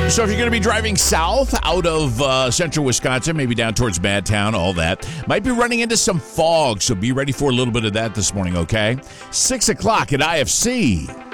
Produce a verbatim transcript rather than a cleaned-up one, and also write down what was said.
So if you're going to be driving south out of uh, central Wisconsin, maybe down towards Madtown, all that, might be running into some fog. So be ready for a little bit of that this morning, okay? Six o'clock at I F C.